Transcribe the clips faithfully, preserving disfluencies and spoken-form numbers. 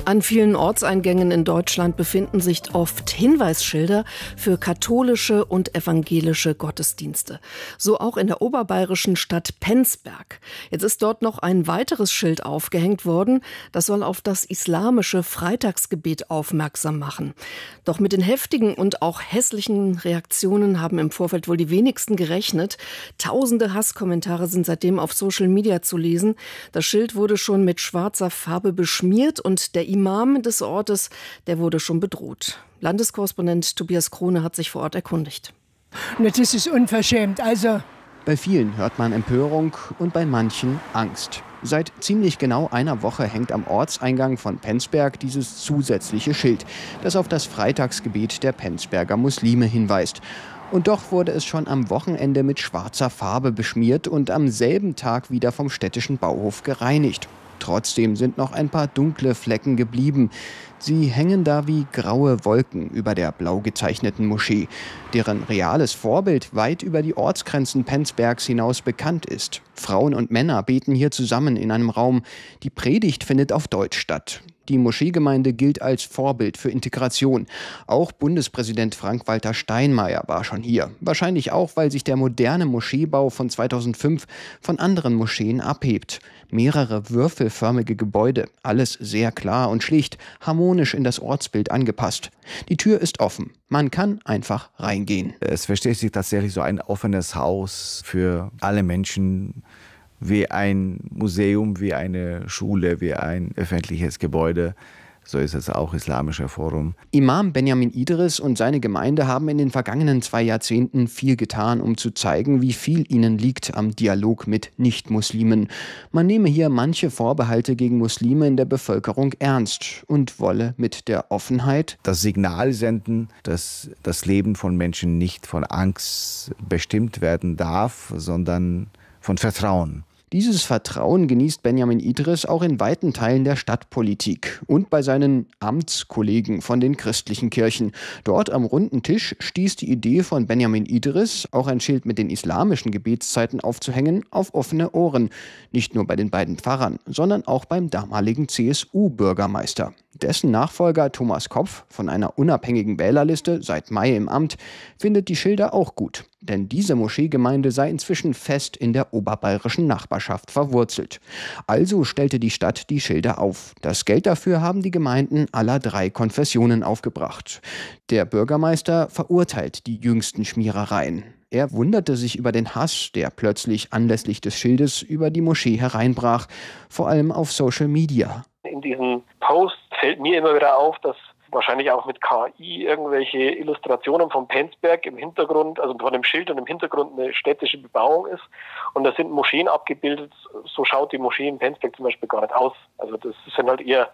An vielen Ortseingängen in Deutschland befinden sich oft Hinweisschilder für katholische und evangelische Gottesdienste. So auch in der oberbayerischen Stadt Penzberg. Jetzt ist dort noch ein weiteres Schild aufgehängt worden. Das soll auf das islamische Freitagsgebet aufmerksam machen. Doch mit den heftigen und auch hässlichen Reaktionen haben im Vorfeld wohl die wenigsten gerechnet. Tausende Hasskommentare sind seitdem auf Social Media zu lesen. Das Schild wurde schon mit schwarzer Farbe beschmiert und der Imam des Ortes, der wurde schon bedroht. Landeskorrespondent Tobias Krone hat sich vor Ort erkundigt. Das ist unverschämt. Also bei vielen hört man Empörung und bei manchen Angst. Seit ziemlich genau einer Woche hängt am Ortseingang von Penzberg dieses zusätzliche Schild, das auf das Freitagsgebet der Penzberger Muslime hinweist. Und doch wurde es schon am Wochenende mit schwarzer Farbe beschmiert und am selben Tag wieder vom städtischen Bauhof gereinigt. Trotzdem sind noch ein paar dunkle Flecken geblieben. Sie hängen da wie graue Wolken über der blau gezeichneten Moschee, deren reales Vorbild weit über die Ortsgrenzen Penzbergs hinaus bekannt ist. Frauen und Männer beten hier zusammen in einem Raum. Die Predigt findet auf Deutsch statt. Die Moscheegemeinde gilt als Vorbild für Integration. Auch Bundespräsident Frank-Walter Steinmeier war schon hier. Wahrscheinlich auch, weil sich der moderne Moscheebau von zweitausendfünf von anderen Moscheen abhebt. Mehrere würfelförmige Gebäude, alles sehr klar und schlicht, harmonisch in das Ortsbild angepasst. Die Tür ist offen. Man kann einfach reingehen. Es versteht sich tatsächlich so ein offenes Haus für alle Menschen, wie ein Museum, wie eine Schule, wie ein öffentliches Gebäude. So ist es auch Islamischer Forum. Imam Benjamin Idris und seine Gemeinde haben in den vergangenen zwei Jahrzehnten viel getan, um zu zeigen, wie viel ihnen liegt am Dialog mit Nicht-Muslimen. Man nehme hier manche Vorbehalte gegen Muslime in der Bevölkerung ernst und wolle mit der Offenheit das Signal senden, dass das Leben von Menschen nicht von Angst bestimmt werden darf, sondern von Vertrauen. Dieses Vertrauen genießt Benjamin Idris auch in weiten Teilen der Stadtpolitik und bei seinen Amtskollegen von den christlichen Kirchen. Dort am runden Tisch stieß die Idee von Benjamin Idris, auch ein Schild mit den islamischen Gebetszeiten aufzuhängen, auf offene Ohren. Nicht nur bei den beiden Pfarrern, sondern auch beim damaligen C S U-Bürgermeister. Dessen Nachfolger Thomas Kopf von einer unabhängigen Wählerliste, seit Mai im Amt, findet die Schilder auch gut. Denn diese Moscheegemeinde sei inzwischen fest in der oberbayerischen Nachbarschaft verwurzelt. Also stellte die Stadt die Schilder auf. Das Geld dafür haben die Gemeinden aller drei Konfessionen aufgebracht. Der Bürgermeister verurteilt die jüngsten Schmierereien. Er wunderte sich über den Hass, der plötzlich anlässlich des Schildes über die Moschee hereinbrach, vor allem auf Social Media. In diesen Posts fällt mir immer wieder auf, dass wahrscheinlich auch mit K I irgendwelche Illustrationen vom Penzberg im Hintergrund, also von dem Schild und im Hintergrund eine städtische Bebauung ist. Und da sind Moscheen abgebildet. So schaut die Moschee in Penzberg zum Beispiel gar nicht aus. Also das sind halt eher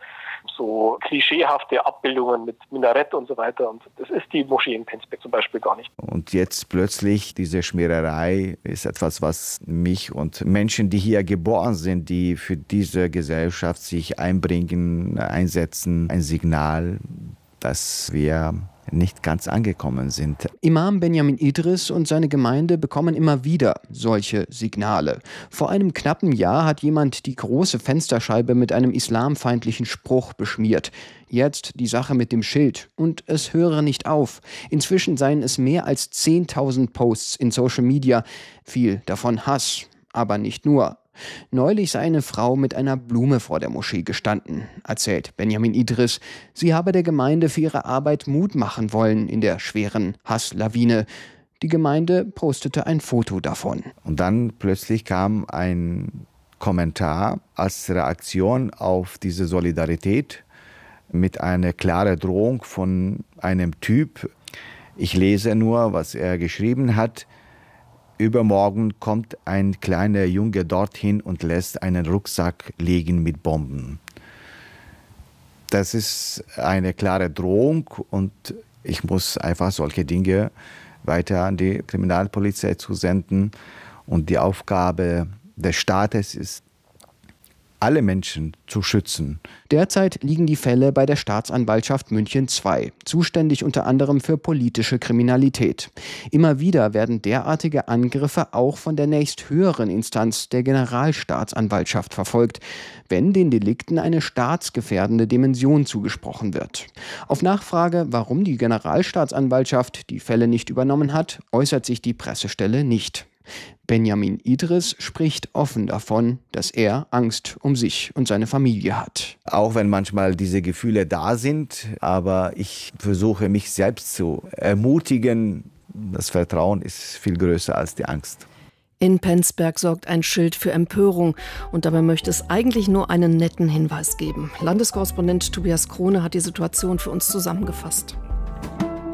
so klischeehafte Abbildungen mit Minarett und so weiter. Und das ist die Moschee in Penzberg zum Beispiel gar nicht. Und jetzt plötzlich diese Schmiererei ist etwas, was mich und Menschen, die hier geboren sind, die für diese Gesellschaft sich einbringen, einsetzen, ein Signal, dass wir nicht ganz angekommen sind. Imam Benjamin Idris und seine Gemeinde bekommen immer wieder solche Signale. Vor einem knappen Jahr hat jemand die große Fensterscheibe mit einem islamfeindlichen Spruch beschmiert. Jetzt die Sache mit dem Schild. Und es höre nicht auf. Inzwischen seien es mehr als zehntausend Posts in Social Media. Viel davon Hass, aber nicht nur. Neulich sei eine Frau mit einer Blume vor der Moschee gestanden, erzählt Benjamin Idris. Sie habe der Gemeinde für ihre Arbeit Mut machen wollen in der schweren Hasslawine. Die Gemeinde postete ein Foto davon. Und dann plötzlich kam ein Kommentar als Reaktion auf diese Solidarität mit einer klaren Drohung von einem Typ. Ich lese nur, was er geschrieben hat. Übermorgen kommt ein kleiner Junge dorthin und lässt einen Rucksack liegen mit Bomben. Das ist eine klare Drohung und ich muss einfach solche Dinge weiter an die Kriminalpolizei zusenden. Und die Aufgabe des Staates ist, alle Menschen zu schützen. Derzeit liegen die Fälle bei der Staatsanwaltschaft München zwei, zuständig unter anderem für politische Kriminalität. Immer wieder werden derartige Angriffe auch von der nächsthöheren Instanz der Generalstaatsanwaltschaft verfolgt, wenn den Delikten eine staatsgefährdende Dimension zugesprochen wird. Auf Nachfrage, warum die Generalstaatsanwaltschaft die Fälle nicht übernommen hat, äußert sich die Pressestelle nicht. Benjamin Idris spricht offen davon, dass er Angst um sich und seine Familie hat. Auch wenn manchmal diese Gefühle da sind, aber ich versuche mich selbst zu ermutigen. Das Vertrauen ist viel größer als die Angst. In Penzberg sorgt ein Schild für Empörung und dabei möchte es eigentlich nur einen netten Hinweis geben. Landeskorrespondent Tobias Krone hat die Situation für uns zusammengefasst.